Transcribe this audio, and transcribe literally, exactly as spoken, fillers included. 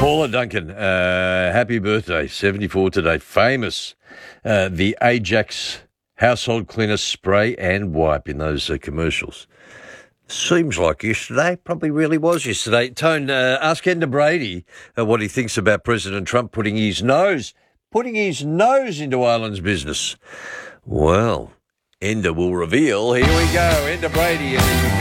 Paula Duncan, uh, happy birthday, seventy-four today. Famous, uh, the Ajax household cleaner spray and wipe in those uh, commercials. Seems like yesterday, probably really was yesterday. Tone, uh, ask Enda Brady uh, what he thinks about President Trump putting his nose, putting his nose into Ireland's business. Well, Enda will reveal. Here we go, Enda Brady.